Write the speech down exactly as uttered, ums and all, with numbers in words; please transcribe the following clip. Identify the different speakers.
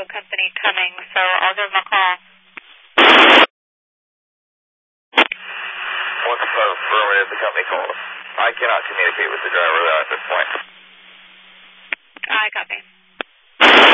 Speaker 1: company coming, so I'll give them a call.
Speaker 2: What's the affirmative the company called? I cannot communicate with the driver at this point.